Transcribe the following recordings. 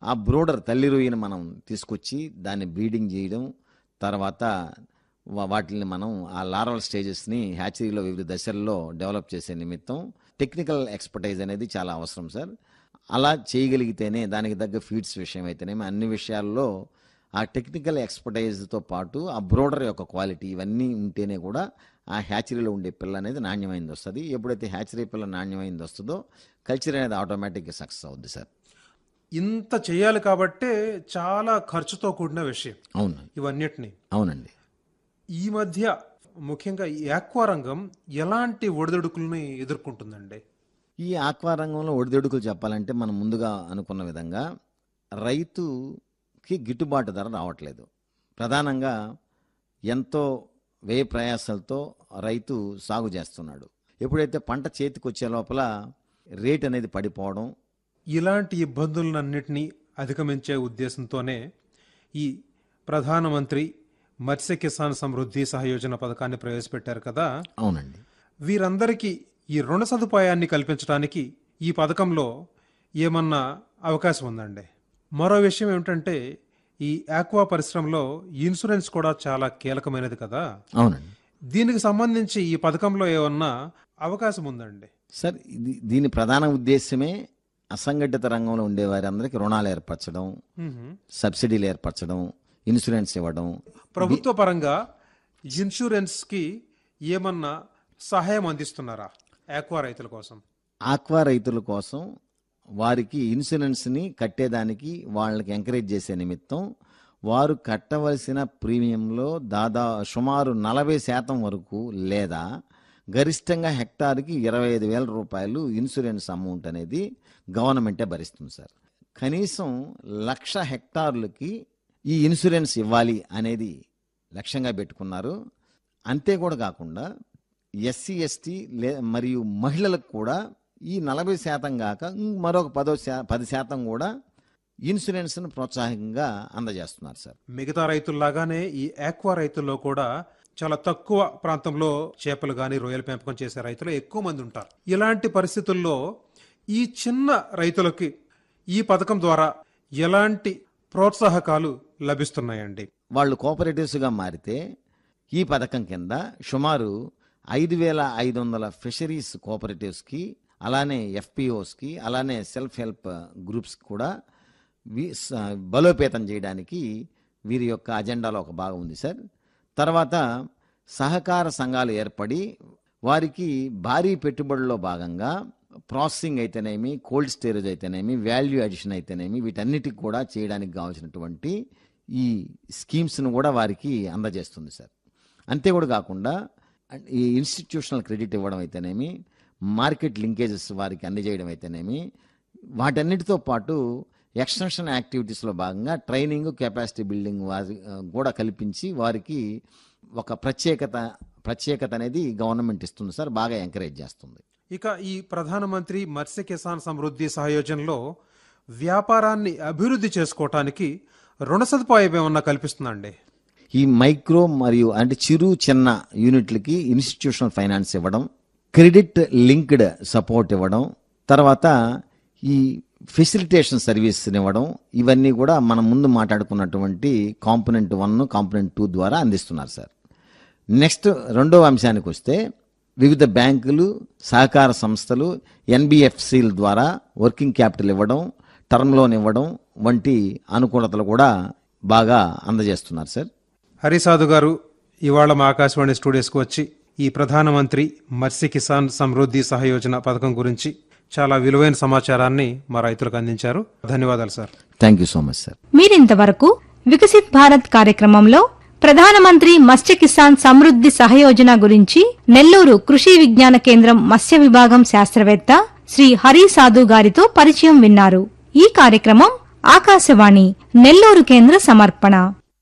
ఆ బ్రోడర్ తల్లి రొయ్యను మనం తీసుకొచ్చి దాన్ని బ్రీడింగ్ చేయడం, తర్వాత వాటిని మనం ఆ లార్వల్ స్టేజెస్ని హ్యాచరీలో వివిధ దశల్లో డెవలప్ చేసే నిమిత్తం టెక్నికల్ ఎక్స్పర్టైజ్ అనేది చాలా అవసరం సార్. అలా చేయగలిగితేనే దానికి తగ్గ ఫీడ్స్ విషయం అయితేనేమి అన్ని విషయాల్లో ఆ టెక్నికల్ ఎక్స్పర్టైజ్తో పాటు ఆ బ్రోడర్ యొక్క క్వాలిటీ ఇవన్నీ ఉంటేనే కూడా ఆ హ్యాచరీలో ఉండే పిల్ల అనేది నాణ్యమైనది వస్తుంది. ఎప్పుడైతే హ్యాచరీ పిల్ల నాణ్యమైనది వస్తుందో కల్చర్ అనేది ఆటోమేటిక్గా సక్సెస్ అవుద్ది సార్. ఇంత చేయాలి కాబట్టే చాలా ఖర్చుతో కూడిన విషయం. అవును, ఇవన్నిటిని. అవునండి. ఈ మధ్య ముఖ్యంగా ఈ ఆక్వా రంగం ఎలాంటి ఒడిదుడుకుల్ని ఎదుర్కొంటుందండి? ఈ ఆక్వా రంగంలో ఒడిదుడుకులు చెప్పాలంటే మనం ముందుగా అనుకున్న విధంగా రైతుకి గిట్టుబాటు ధర రావట్లేదు. ప్రధానంగా ఎంతో వ్యయ ప్రయాసాలతో రైతు సాగు చేస్తున్నాడు. ఎప్పుడైతే పంట చేతికి వచ్చే లోపల రేట్ అనేది పడిపోవడం, ఇలాంటి ఇబ్బందులన్నింటినీ అధిగమించే ఉద్దేశంతోనే ఈ ప్రధానమంత్రి మత్స్య కిసాన్ సమృద్ధి సహయోజన పథకాన్ని ప్రవేశపెట్టారు కదా. అవునండి. వీరందరికీ ఈ రుణ సదుపాయాన్ని కల్పించడానికి ఈ పథకంలో ఏమన్నా అవకాశం ఉందండి? మరో విషయం ఏమిటంటే ఈ ఆక్వా పరిశ్రమలో ఇన్సూరెన్స్ కూడా చాలా కీలకమైనది కదా. అవునండి. దీనికి సంబంధించి ఈ పథకంలో ఏమన్నా అవకాశం ఉందండి? సార్, దీని ప్రధాన ఉద్దేశమే అసంఘటిత రంగంలో ఉండే వారందరికీ రుణాలు ఏర్పరచడం, సబ్సిడీలు ఏర్పరచడం, ఇన్సూరెన్స్ ఇవ్వడం. ప్రభుత్వ పరంగా ఇన్సూరెన్స్ కి ఏమన్నా సహాయం అందిస్తున్నారా ఆక్వా రైతుల కోసం? ఆక్వా రైతుల కోసం వారికి ఇన్సూరెన్స్ని కట్టేదానికి వాళ్ళకి ఎంకరేజ్ చేసే నిమిత్తం వారు కట్టవలసిన ప్రీమియంలో సుమారు 40% వరకు లేదా గరిష్టంగా హెక్టార్కి 25,000 రూపాయలు ఇన్సూరెన్స్ అమౌంట్ అనేది గవర్నమెంటే భరిస్తుంది సార్. కనీసం 1,00,000 హెక్టార్లకి ఈ ఇన్సూరెన్స్ ఇవ్వాలి అనేది లక్ష్యంగా పెట్టుకున్నారు. అంతే కూడా కాకుండా ఎస్సీ ఎస్టీ మరియు మహిళలకు కూడా ఈ 40% కాక మరొక 10% కూడా ఇన్సూరెన్స్ను ప్రోత్సాహకంగా అందజేస్తున్నారు సార్. మిగతా రైతుల్లాగానే ఈ ఆక్వా రైతుల్లో కూడా చాలా తక్కువ ప్రాంతంలో చేపలు కానీ రొయ్యల పెంపకం చేసే రైతులు ఎక్కువ మంది ఉంటారు. ఇలాంటి పరిస్థితుల్లో ఈ చిన్న రైతులకి ఈ పథకం ద్వారా ఎలాంటి ప్రోత్సాహకాలు లభిస్తున్నాయండి? వాళ్ళు కోఆపరేటివ్స్గా మారితే ఈ పథకం కింద సుమారు 5,500 ఫిషరీస్ కోఆపరేటివ్స్కి, అలానే ఎఫ్పిఓస్కి, అలానే సెల్ఫ్ హెల్ప్ గ్రూప్స్కి కూడా బలోపేతం చేయడానికి వీరి యొక్క అజెండాలో ఒక భాగం ఉంది సార్. తర్వాత సహకార సంఘాలు ఏర్పడి వారికి భారీ పెట్టుబడుల్లో భాగంగా ప్రాసెసింగ్ అయితేనేమి, కోల్డ్ స్టోరేజ్ అయితేనేమి, వాల్యూ అడిషన్ అయితేనేమి, వీటన్నిటికి కూడా చేయడానికి కావాల్సినటువంటి ఈ స్కీమ్స్ను కూడా వారికి అందజేస్తుంది సార్. అంతే కూడా కాకుండా ఈ ఇన్స్టిట్యూషనల్ క్రెడిట్ ఇవ్వడం అయితేనేమి, మార్కెట్ లింకేజెస్ వారికి అందజేయడం అయితేనేమి, వాటన్నిటితో పాటు ఎక్స్టెన్షన్ యాక్టివిటీస్లో భాగంగా ట్రైనింగ్, కెపాసిటీ బిల్డింగ్ వారి కూడా కల్పించి వారికి ఒక ప్రత్యేకత అనేది గవర్నమెంట్ ఇస్తుంది సార్, బాగా ఎంకరేజ్ చేస్తుంది. ఇక ఈ ప్రధానమంత్రి మత్స్య కిసాన్ సమృద్ధి సహయోజనలో వ్యాపారాన్ని అభివృద్ధి చేసుకోవటానికి రుణ సదుపాయం ఏమన్నా కల్పిస్తుందండి? ఈ మైక్రో మరియు అంటే చిన్న యూనిట్లకి ఇన్స్టిట్యూషనల్ ఫైనాన్స్ ఇవ్వడం, క్రెడిట్ లింక్డ్ సపోర్ట్ ఇవ్వడం, తర్వాత ఈ ఫెసిలిటేషన్ సర్వీస్ని ఇవ్వడం, ఇవన్నీ కూడా మనం ముందు మాట్లాడుకున్నటువంటి కాంపోనెంట్ 1, కాంపోనెంట్ 2 ద్వారా అందిస్తున్నారు సార్. నెక్స్ట్ రెండవ అంశానికి వస్తే వివిధ బ్యాంకులు, సహకార సంస్థలు, ఎన్బిఎఫ్సిల ద్వారా వర్కింగ్ క్యాపిటల్ ఇవ్వడం, టర్మ్ లోన్ ఇవ్వడం వంటి అనుకూలతలు కూడా బాగా అందజేస్తున్నారు సార్. హరిసాధు గారు ఇవాళ మా ఆకాశవాణి స్టూడియోస్కి వచ్చి ఈ ప్రధానమంత్రి మత్స్య కిసాన్ సమృద్ధి సహయోజన పథకం గురించి చాలా విలువైన సమాచారాన్ని మా రైతులకు అందించారు. ధన్యవాదాలు sir. Thank you so much sir. మీరింతవరకు వికసిత్ భారత్ కార్యక్రమంలో ప్రధానమంత్రి మత్స్య కిసాన్ సమృద్ధి సహయోజన గురించి నెల్లూరు కృషి విజ్ఞాన కేంద్రం మత్స్య విభాగం శాస్త్రవేత్త శ్రీ హరిసాధు గారితో పరిచయం విన్నారు. ఈ కార్యక్రమం ఆకాశవాణి నెల్లూరు కేంద్ర సమర్పణ.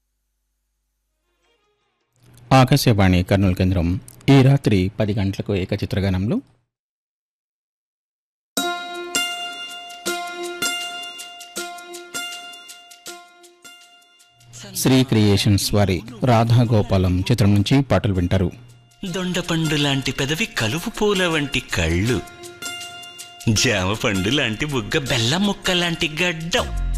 ఆకాశవాణి కర్నూలు కేంద్రం ఈ రాత్రి 10 గంటలకు ఏకచిత్రగానంలో శ్రీ క్రియేషన్స్ వారి రాధాగోపాలం చిత్రం నుంచి పాటలు వింటారు. దొండపండు లాంటి పెదవి, కలుపు పూల వంటి కళ్ళు, జామ పండు లాంటి బుగ్గ, బెల్లం ముక్క లాంటి గడ్డం,